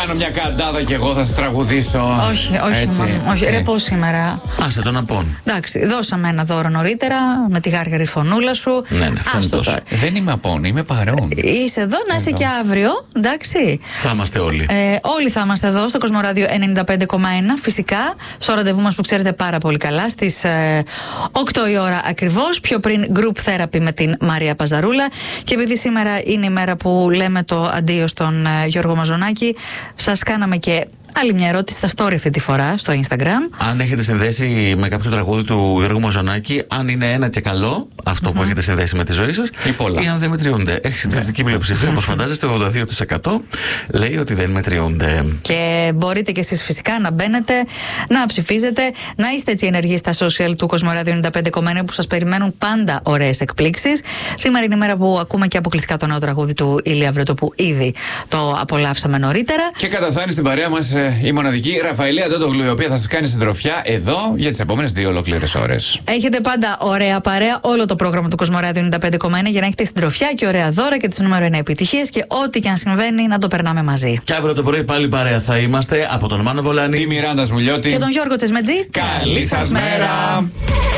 κάνω μια καντάδα και εγώ θα σας τραγουδήσω. Όχι. Ρεπό σήμερα. Άσε τον απόν. Εντάξει, δώσαμε ένα δώρο νωρίτερα με τη γάργαρη φωνούλα σου. Ναι, δεν είμαι απόν, είμαι παρόν. Είσαι εδώ, να είσαι και αύριο, εντάξει. Θα είμαστε όλοι. Όλοι θα είμαστε εδώ στο Κοσμοράδιο 95,1. Φυσικά, στο ραντεβού μας που ξέρετε πάρα πολύ καλά, στις 8 η ώρα ακριβώς. Πιο πριν group therapy με την Μαρία Παζαρούλα. Και επειδή σήμερα είναι η μέρα που λέμε το αντίο στον Γιώργο Μαζονάκη, σας κάναμε και άλλη μια ερώτηση στα story αυτή τη φορά στο Instagram. Αν έχετε συνδέσει με κάποιο τραγούδι του Γιώργου Μαζονάκη, αν είναι ένα και καλό, αυτό που έχετε συνδέσει με τη ζωή σας, ή αν δεν μετριούνται. Έχει συντριπτική πλειοψηφία, όπως φαντάζεστε, 82% λέει ότι δεν μετριούνται. Και μπορείτε και εσείς φυσικά να μπαίνετε, να ψηφίζετε, να είστε έτσι ενεργοί στα social του Κοσμοράδιο 95,1 που σας περιμένουν πάντα ωραίες εκπλήξεις. Σήμερα είναι η μέρα που ακούμε και αποκλειστικά το νέο τραγούδι του Ηλία Βρετό που ήδη το απολαύσαμε νωρίτερα. Και καταφθάνει στην παρέα μας η μοναδική Ραφαηλία Αντώτογλου, η οποία θα σας κάνει συντροφιά εδώ για τις επόμενες 2 ολόκληρες ώρες. Έχετε πάντα ωραία παρέα, όλο το πρόγραμμα του Κοσμοράδιο 95,1 για να έχετε συντροφιά και ωραία δώρα και τις νούμερο 1 επιτυχίες και ό,τι και αν συμβαίνει να το περνάμε μαζί. Και αύριο το πρωί πάλι παρέα θα είμαστε από τον Μάνο Βολάνη, τη Μιράντα Σμουλιώτη και τον Γιώργο Τσεσμετζή. Καλή σας μέρα!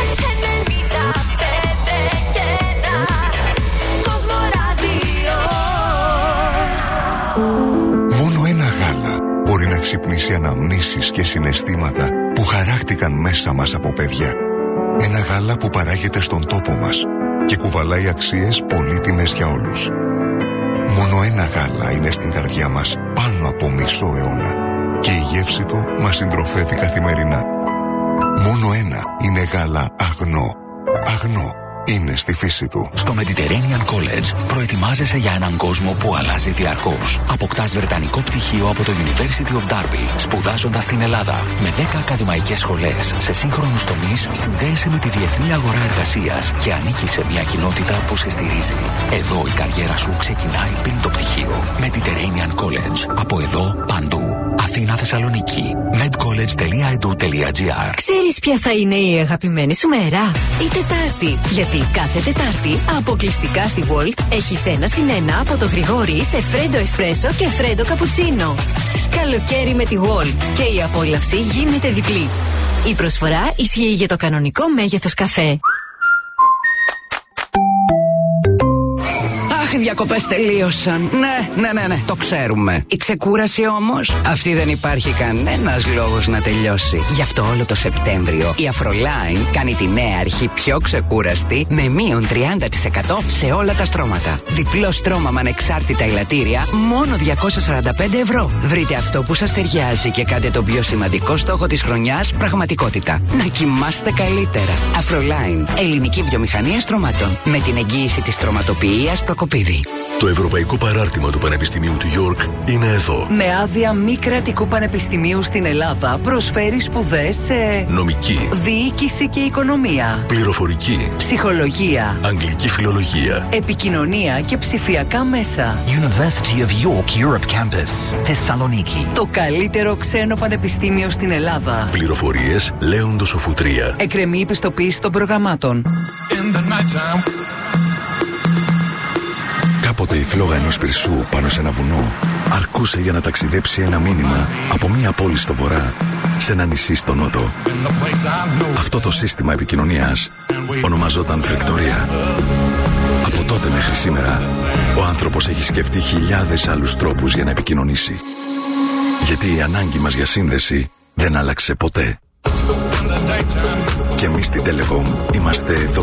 Μπορεί να ξυπνήσει αναμνήσεις και συναισθήματα που χαράχτηκαν μέσα μας από παιδιά. Ένα γάλα που παράγεται στον τόπο μας και κουβαλάει αξίες πολύτιμες για όλους. Μόνο ένα γάλα είναι στην καρδιά μας πάνω από μισό αιώνα και η γεύση του μας συντροφεύει καθημερινά. Μόνο ένα είναι γάλα αγνό. Αγνό είναι στη φύση του. Στο Mediterranean College προετοιμάζεσαι για έναν κόσμο που αλλάζει διαρκώς. Αποκτάς βρετανικό πτυχίο από το University of Derby, σπουδάζοντας στην Ελλάδα. Με 10 ακαδημαϊκές σχολές σε σύγχρονους τομείς, συνδέεσαι με τη διεθνή αγορά εργασίας και ανήκεις σε μια κοινότητα που σε στηρίζει. Εδώ η καριέρα σου ξεκινάει πριν το πτυχίο. Mediterranean College. Από εδώ παντού. Αθήνα, Θεσσαλονίκη. medcollege.edu.gr. Ξέρεις ποια θα είναι η αγαπημένη σου μέρα? Η Τετάρτη. Γιατί κάθε Τετάρτη αποκλειστικά στη Walt έχεις 1+1 από το Γρηγόρι σε φρέντο εσπρέσο και φρέντο καπουτσίνο. Καλοκαίρι με τη Walt και η απόλαυση γίνεται διπλή. Η προσφορά ισχύει για το κανονικό μέγεθος καφέ. Οι διακοπές τελείωσαν. Ναι, το ξέρουμε. Η ξεκούραση όμως, αυτή δεν υπάρχει κανένας λόγος να τελειώσει. Γι' αυτό όλο το Σεπτέμβριο η Afroline κάνει τη νέα αρχή πιο ξεκούραστη με μείον 30% σε όλα τα στρώματα. Διπλό στρώμα με ανεξάρτητα ελαττήρια, μόνο 245 ευρώ. Βρείτε αυτό που σας ταιριάζει και κάντε τον πιο σημαντικό στόχο της χρονιάς πραγματικότητα. Να κοιμάστε καλύτερα. Afroline, ελληνική βιομηχανία στρωμάτων. Με την εγγύηση της στρωματοποιίας Προκοπή. Το Ευρωπαϊκό Παράρτημα του Πανεπιστημίου του York είναι εδώ. Με άδεια μη κρατικού πανεπιστημίου στην Ελλάδα προσφέρει σπουδές σε νομική, διοίκηση και οικονομία, πληροφορική, ψυχολογία, αγγλική φιλολογία, επικοινωνία και ψηφιακά μέσα. University of York Europe Campus, Θεσσαλονίκη. Το καλύτερο ξένο πανεπιστήμιο στην Ελλάδα. Πληροφορίες Λέοντος Οφουτρία. Εκκρεμεί πιστοποίηση των προγραμμάτων. Κάποτε η φλόγα ενός πυρσού πάνω σε ένα βουνό αρκούσε για να ταξιδέψει ένα μήνυμα από μία πόλη στο βορρά σε ένα νησί στο νότο. Αυτό το σύστημα επικοινωνίας ονομαζόταν φρεκτορία. Από τότε μέχρι σήμερα ο άνθρωπος έχει σκεφτεί χιλιάδες άλλους τρόπους για να επικοινωνήσει. Γιατί η ανάγκη μας για σύνδεση δεν άλλαξε ποτέ. Και εμείς στην Telecom είμαστε εδώ